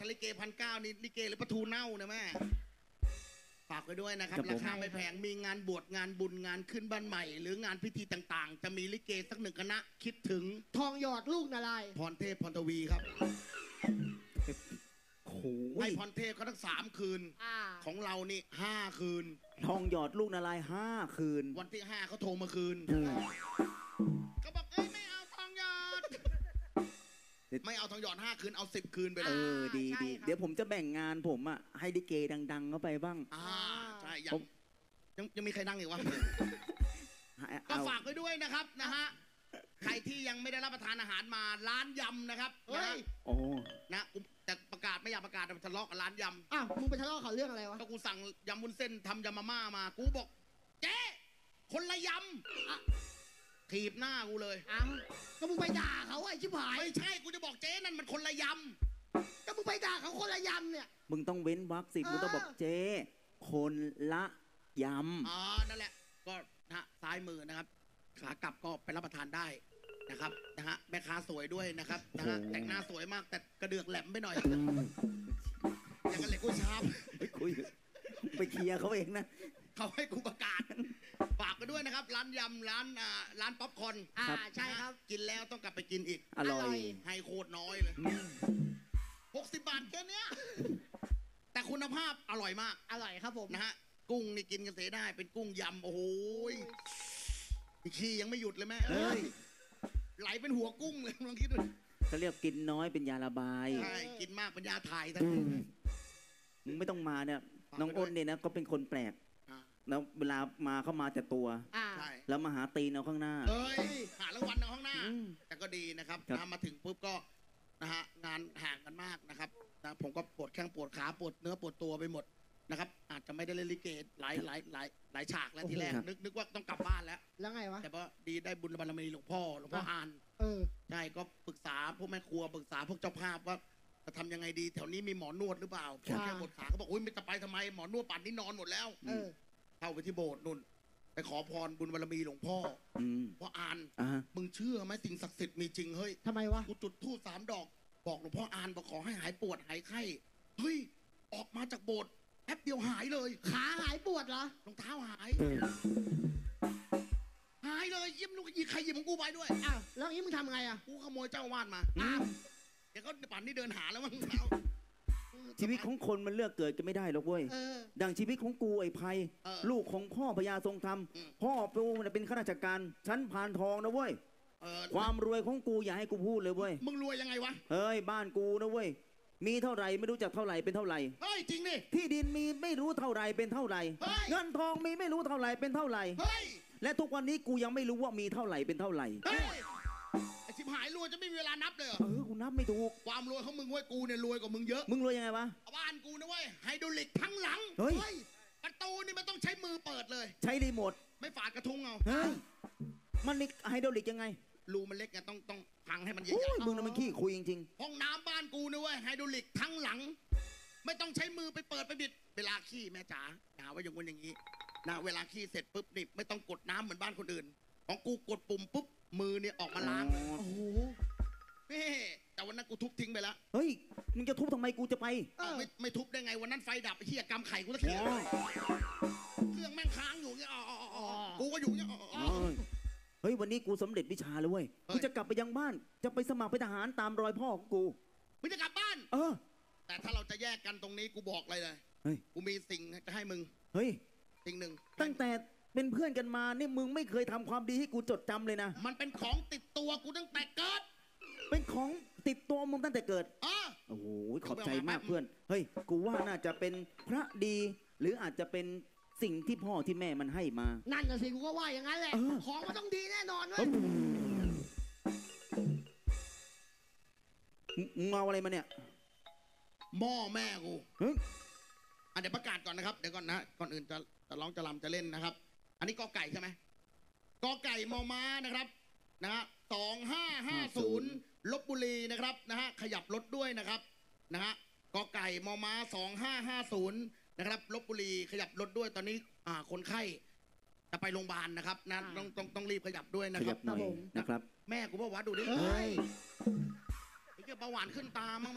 ลิเก1,900นี่ลิเกหรือปลาทูเน่านะแม่ฝากไว้ด้วยนะครับราคาไม่แพงมีงานบวชงานบุญงานขึ้นบ้านใหม่หรืองานพิธีต่างๆจะมีลิเกสัก1คณะคิดถึงทองหยอดลูกนารายณ์พรเทพพรทวีครับโอ้ให้พรเทพเขาทั้ง3 คืนของเรานี่5 คืนทองหยอดลูกนารายณ์5 คืนวันที่5เขาโทรมาคืนเขาบอกไม่เอาทองหยอดไม่เอาทองหยอด5 คืนเอา10 คืนไปเลยดีเดี๋ยวผมจะแบ่งงานผมอ่ะให้ลิเกดังๆเข้าไปบ้างใช่ยังมีใครนั่งอีกวะก็ฝากไว้ด้วยนะครับนะฮะใครที่ยังไม่ได้รับประทานอาหารมาร้านยำนะครับนะแต่ประกาศไม่อยากประกาศแต่ทะเลาะกับร้านยำมึงไปทะเลาะเขาเรื่องอะไรวะก็กูสั่งยำวุ้นเส้นทำยำมาม่ามากูบอกเจ๊คนละยำถีบหน้ากูเลยก็มึงไปด่าเขาไอ้ชิบหายไม่ใช่กูจะบอกเจ๊นั่นมันคนละยำก็มึงไปด่าเขาคนละยำเนี่ยมึงต้องเว้นวรรคสิมึงต้องบอกเจ๊คนละยำนั่นแหละก็นะซ้ายมือนะครับขากลับก็ไปรับประทานได้นะครับนะฮะแม่ค้าสวยด้วยนะครับนะฮะแต่งหน้าสวยมากแต่กระเดือกแหลมไปหน่อยอย่างกันเหล็กกูชาบไปเคลียร์เขาเองนะเขาให้กูประกาศฝากไปด้วยนะครับร้านยำร้านป๊อปคอร์นใช่ครับกินแล้วต้องกลับไปกินอีกอร่อยให้โคตรน้อยเลย60 บาทแค่นี้แต่คุณภาพอร่อยมากอร่อยครับผมนะฮะกุ้งนี่กินกันเสียได้เป็นกุ้งยำโอ้โหขี้ยังไม่หยุดเลยแม่ไหลเป็นหัวกุ้งเลยลองคิดดูเขาเรียกกินน้อยเป็นยาระบายใช่กินมากเป็นยาถ่ายทั้งมึงไม่ต้องมาเนี่ยน้องอ้นเนี่ยนะก็เป็นคนแปลกแล้วเวลามาเข้ามาแต่ตัวแล้วมาหาตีนเอาข้างหน้าหารางวัลเอาข้างหน้าแต่ก็ดีนะครับมาถึงปุ๊บก็นะฮะงานห่างกันมากนะครับผมก็ปวดแข้งปวดขาปวดเนื้อปวดตัวไปหมดนะครับอาจจะไม่ได้เล่นลิเกหลายฉากแล้วทีแรกนึกว่าต้องกลับบ้านแล้วไงวะแต่พอดีได้บุญบารมีหลวงพ่ออ่านใช่ก็ปรึกษาพวกแม่ครัวปรึกษาพวกเจ้าภาพว่าจะทำยังไงดีแถวนี้มีหมอนวดหรือเปล่าปวดแข้งปวดขาเขาบอกอุ้ยไม่จะไปทำไมหมอนวดป่านนี้นอนหมดแล้วเข้าไปที่โบสถ์นุ่นไปขอพรบุญบารมีหลวงพ่อพออ่านมึงเชื่อไหมสิ่งศักดิ์สิทธิ์มีจริงเฮ้ยทำไมวะกูจุดธูป3 ดอกบอกหลวงพ่ออ่านบอกขอให้หายปวดหายไข้เฮ้ยออกมาจากโบสถ์แป๊บเดียวหายเลยขาหายปวดเหรอรองเท้าหายเลยยิ้มลูกใครหยิบของกูไปด้วยแล้วนี้มึงทำไงกูขโมยเจ้าวาดมาเดี๋ยวก็ปั่นนี่เดินหาแล้วมั้งชีวิตของคนมันเลือกเกิดกันไม่ได้หรอกเว้ยดังชีวิตของกูไอ้ไพลูกของพ่อพญาทรงธรรมพ่อปูเป็นข้าราชการชั้นพานทองนะเว้ยความรวยของกูอย่าให้กูพูดเลยเว้ยมึงรวยยังไงวะเฮ้ยบ้านกูนะเว้ยมีเท่าไหร่ไม่รู้จักเท่าไหร่เป็นเท่าไหร่เฮ้ยจริงดิที่ดินมีไม่รู้เท่าไหร่เป็นเท่าไหร่เงินทองมีไม่รู้เท่าไหร่เป็นเท่าไหร่และทุกวันนี้กูยังไม่รู้ว่ามีเท่าไหร่เป็นเท่าไหร่ไอ้ชิบหายรวยจะไม่มีเวลานับเลยกูนับไม่ถูกความรวยของมึงเว้ยกูเนี่ยรวยกว่ามึงเยอะมึงรวยยังไงวะบ้านกูนะเว้ยไฮดรอลิกทั้งหลังประตูนี่มันต้องใช้มือเปิดเลยใช้รีโมทไม่ฝาดกระทุ้งเอามันนี่ไฮดรอลิกยังไงรูมันเล็กไงต้องพังให้มันใหญ่ๆมึงน่ะมันขี้คุยจริงๆห้องน้ำบ้านกูนะเว้ยไฮดรอลิกทั้งหลังไม่ต้องใช้มือไปเปิดไปบิดเวลาขี้แม่จ๋าหาว่าอย่างงี้อย่างนี้นะเวลาขี้เสร็จปุ๊บนี่ไม่ต้องกดน้ำเหมือนบ้านคนอื่นของกูกดปุ่มปุ๊บมือเนี่ยออกมาล้างโอ้โหแต่วันนั้นกูทุบทิ้งไปแล้วเฮ้ยมึงจะทุบทำไมกูจะไปไม่ทุบได้ไงวันนั้นไฟดับไอ้เหี้ยกำไข่กูตะเคียนเครื่องแม่งค้างอยู่เงี้ยกูก็อยู่เงี้ยเฮ้ยวันนี้กูสำเร็จวิชาเลยเว้ยกูจะกลับไปยังบ้านจะไปสมัครเป็นทหารตามรอยพ่อของกูมึงจะกลับบ้านแต่ถ้าเราจะแยกกันตรงนี้กูบอกเลยกูมีสิ่งจะให้มึงสิ่งหนึ่งตั้งแต่เป็นเพื่อนกันมานี่มึงไม่เคยทำความดีให้กูจดจำเลยนะมันเป็นของติดตัวกูตั้งแต่เกิดเป็นของติดตัวมึงตั้งแต่เกิดโอ้โหขอบใจมากเพื่อนเฮ้ยกูว่าน่าจะเป็นพระดีหรืออาจจะเป็นสิ่งที่พ่อที่แม่มันให้มานั่นน่ะสิกูก็ว่าอย่างนั้นแหละของมันต้องดีแน่นอนเว้ยเงาอะไรมาเนี่ยหม้อแม่กูเดี๋ยวประกาศก่อนนะครับเดี๋ยวก่อนนะก่อนอื่นจะร้องจะรำจะเล่นนะครับอันนี้กอไก่ใช่ไหมกอไก่มอม้านะครับนะฮะ2550ลพบุรีนะครับนะฮะขยับรถด้วยนะครับนะฮะกอไก่มอม้า2550นะครับลพบุรีขยับรถด้วยตอนนี้คนไข้จะไปโรงพยาบาลนะครับนะต้องรีบขยับด้วยนะครับนะครับแม่กูบอกว่าดูดิไอ้เบาหวานขึ้นตามั้ง